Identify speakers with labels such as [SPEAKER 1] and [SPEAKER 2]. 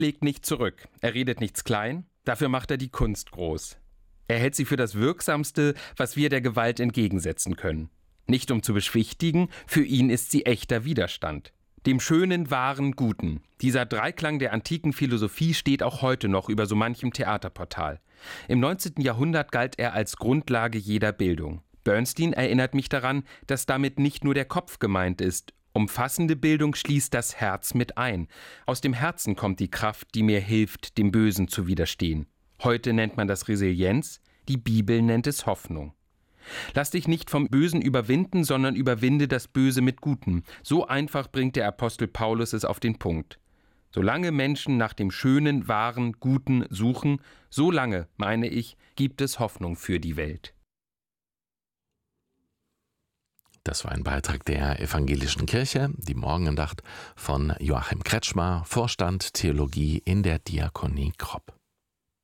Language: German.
[SPEAKER 1] legt nicht zurück, er redet nichts klein, dafür macht er die Kunst groß. Er hält sie für das Wirksamste, was wir der Gewalt entgegensetzen können. Nicht um zu beschwichtigen, für ihn ist sie echter Widerstand. Dem Schönen, Wahren, Guten. Dieser Dreiklang der antiken Philosophie steht auch heute noch über so manchem Theaterportal. Im 19. Jahrhundert galt er als Grundlage jeder Bildung. Bernstein erinnert mich daran, dass damit nicht nur der Kopf gemeint ist. Umfassende Bildung schließt das Herz mit ein. Aus dem Herzen kommt die Kraft, die mir hilft, dem Bösen zu widerstehen. Heute nennt man das Resilienz, die Bibel nennt es Hoffnung. Lass dich nicht vom Bösen überwinden, sondern überwinde das Böse mit Gutem. So einfach bringt der Apostel Paulus es auf den Punkt. Solange Menschen nach dem Schönen, Wahren, Guten suchen, solange, meine ich, gibt es Hoffnung für die Welt.
[SPEAKER 2] Das war ein Beitrag der Evangelischen Kirche, die Morgenandacht von Joachim Kretschmer, Vorstand Theologie in der Diakonie Kropp.